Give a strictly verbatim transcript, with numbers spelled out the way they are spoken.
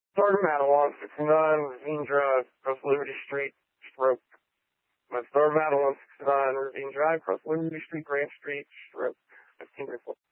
Started Madeline, sixty-nine, Ravine Drive, across Liberty Street, stroke. My Started Madeline, sixty-nine, Ravine Drive, across Liberty Street, Grant Street, stroke. fifteen